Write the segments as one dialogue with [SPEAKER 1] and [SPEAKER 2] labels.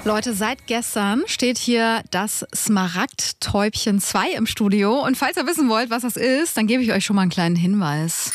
[SPEAKER 1] Leute, seit gestern steht hier das Smaragdtäubchen 2 im Studio. Und falls ihr wissen wollt, was das ist, dann gebe ich euch schon mal einen kleinen Hinweis.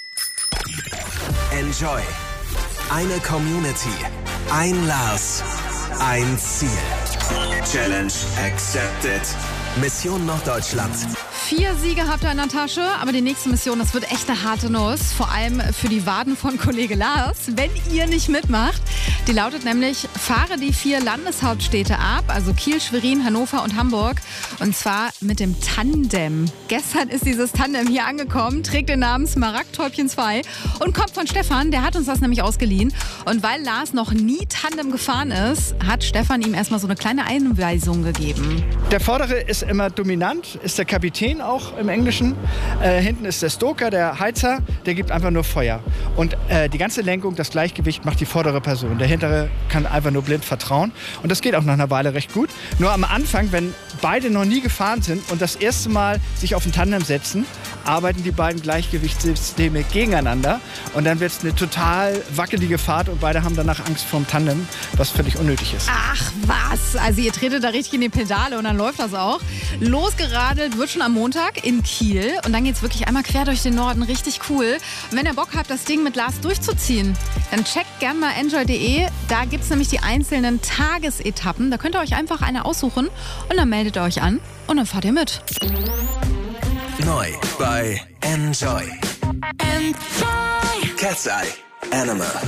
[SPEAKER 2] Enjoy. Eine Community. Ein Lars. Ein Ziel. Challenge accepted. Mission Norddeutschland.
[SPEAKER 1] 4 Siege habt ihr in der Tasche, aber die nächste Mission, das wird echt eine harte Nuss. Vor allem für die Waden von Kollege Lars, wenn ihr nicht mitmacht. Die lautet nämlich, fahre die 4 Landeshauptstädte ab, also Kiel, Schwerin, Hannover und Hamburg. Und zwar mit dem Tandem. Gestern ist dieses Tandem hier angekommen, trägt den Namen Smaragdtäubchen 2 und kommt von Stefan, der hat uns das nämlich ausgeliehen. Und weil Lars noch nie Tandem gefahren ist, hat Stefan ihm erstmal so eine kleine Einweisung gegeben.
[SPEAKER 3] Der Vordere ist immer dominant, ist der Kapitän auch im Englischen. Hinten ist der Stoker, der Heizer, der gibt einfach nur Feuer. Und die ganze Lenkung, das Gleichgewicht macht die vordere Person. Der hintere kann einfach nur blind vertrauen. Und das geht auch nach einer Weile recht gut. Nur am Anfang, wenn beide noch nie gefahren sind und das erste Mal sich auf ein Tandem setzen, arbeiten die beiden Gleichgewichtssysteme gegeneinander. Und dann wird es eine total wackelige Fahrt und beide haben danach Angst vorm Tandem, was völlig unnötig ist.
[SPEAKER 1] Ach was, also ihr tretet da richtig in die Pedale und dann läuft das auch. Losgeradelt wird schon am Montag in Kiel und dann geht's wirklich einmal quer durch den Norden, richtig cool. Und wenn ihr Bock habt, das Ding mit Lars durchzuziehen, dann checkt gerne mal enjoy.de. Da gibt's nämlich die einzelnen Tagesetappen. Da könnt ihr euch einfach eine aussuchen und dann meldet ihr euch an und dann fahrt ihr mit.
[SPEAKER 2] Neu bei Enjoy. Cat's Eye Animal.